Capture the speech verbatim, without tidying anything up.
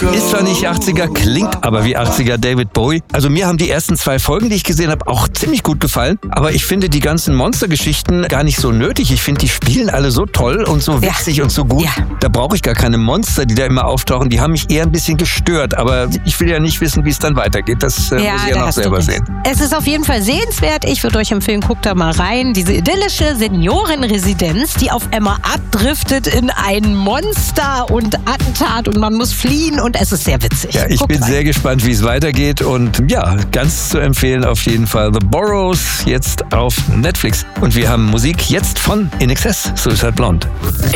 Ist zwar nicht achtziger, klingt aber wie achtziger David Bowie. Also mir haben die ersten zwei Folgen, die ich gesehen habe, auch ziemlich gut gefallen. Aber ich finde die ganzen Monstergeschichten gar nicht so nötig. Ich finde, die spielen alle so toll und so witzig ja. und so gut. Ja. Da brauche ich gar keine Monster, die da immer auftauchen. Die haben mich eher ein bisschen gestört. Aber ich will ja nicht wissen, wie es dann weitergeht. Das äh, ja, muss ich ja noch selber sehen. Es ist auf jeden Fall sehenswert. Ich würde euch empfehlen, guckt da mal rein. Diese idyllische Seniorenresidenz, die auf einmal abdriftet in ein Monster und Attentat und man muss fliehen und es ist sehr witzig. Ja, ich Guckt bin rein. sehr gespannt, wie es weitergeht und ja, ganz zu empfehlen auf jeden Fall. The Burrows jetzt auf Netflix. Und wir haben Musik jetzt von In Excess, Suicide Blonde.